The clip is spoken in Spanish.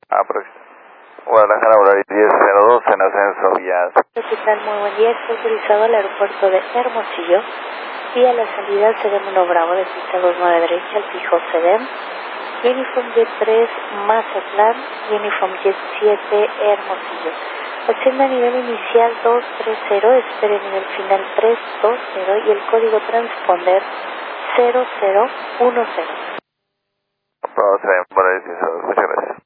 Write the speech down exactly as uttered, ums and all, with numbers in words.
Aprox- Guadalajara, Horario diez cero dos, en ascenso vía. ¿Qué tal? Muy buen día. Está autorizado al aeropuerto de Hermosillo y a la salida Sedem uno Bravo de pista dos nueve derecha al fijo Sedem, Uniform Jet tres Mazatlán, Uniform Jet siete Hermosillo. Asciende a nivel inicial dos tres cero, espere nivel final tres dos cero y el código transponder cero cero uno cero. Vamos a ver, muchas gracias.